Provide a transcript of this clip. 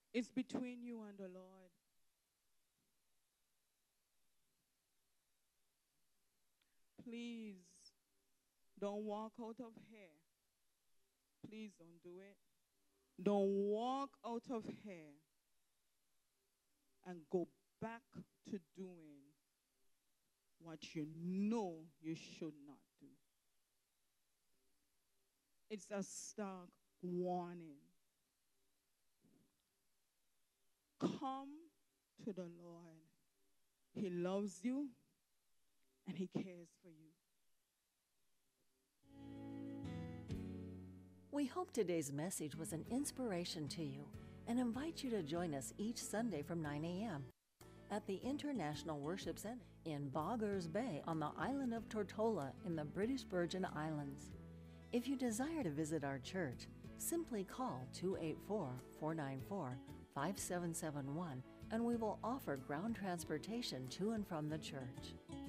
It's between you and the Lord. Please don't walk out of here. Please don't do it. Don't walk out of here and go back to doing what you know you should not do. It's a stark warning. Come to the Lord. He loves you and He cares for you. We hope today's message was an inspiration to you and invite you to join us each Sunday from 9 a.m. at the International Worship Center in Boggers Bay on the island of Tortola in the British Virgin Islands. If you desire to visit our church, simply call 284-494-5771 and we will offer ground transportation to and from the church.